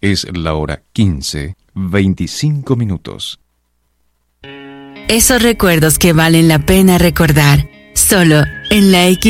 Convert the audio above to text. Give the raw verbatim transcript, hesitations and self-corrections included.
Es la hora quince, veinticinco minutos. Esos recuerdos que valen la pena recordar, solo en la X.